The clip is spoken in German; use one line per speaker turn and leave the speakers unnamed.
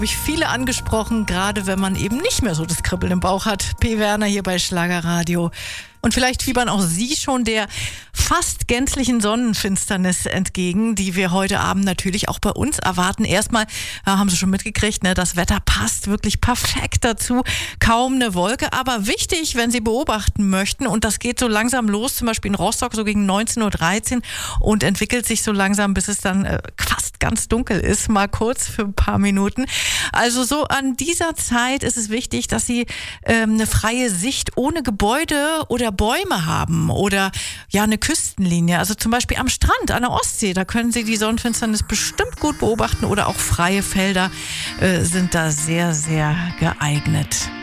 Habe ich viele angesprochen, gerade wenn man eben nicht mehr so das Kribbeln im Bauch hat. P. Werner hier bei Schlagerradio. Und vielleicht fiebern auch Sie schon der fast gänzlichen Sonnenfinsternis entgegen, die wir heute Abend natürlich auch bei uns erwarten. Erstmal haben Sie schon mitgekriegt, ne, das Wetter passt wirklich perfekt dazu. Kaum eine Wolke, aber wichtig, wenn Sie beobachten möchten. Und das geht so langsam los, zum Beispiel in Rostock so gegen 19.13 Uhr und entwickelt sich so langsam, bis es dann fast ganz dunkel ist, mal kurz für ein paar Minuten. Also so an dieser Zeit ist es wichtig, dass Sie eine freie Sicht ohne Gebäude oder Bäume haben oder ja eine Küstenlinie, also zum Beispiel am Strand, an der Ostsee, da können Sie die Sonnenfinsternis bestimmt gut beobachten oder auch freie Felder sind da sehr, sehr geeignet.